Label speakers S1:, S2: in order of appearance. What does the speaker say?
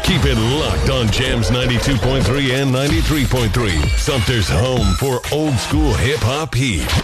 S1: Keep it locked on Jams 92.3 and 93.3. Sumter's home for old school hip hop heat.